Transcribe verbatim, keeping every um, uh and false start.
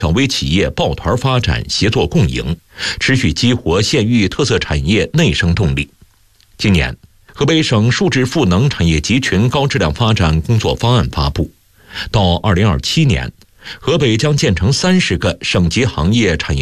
小微企业抱团发展，协作共赢，持续激活县域特色产业内生动力。今年，河北省数字赋能产业集群高质量发展工作方案发布，到二零二七年，河北将建成三十个省级行业产业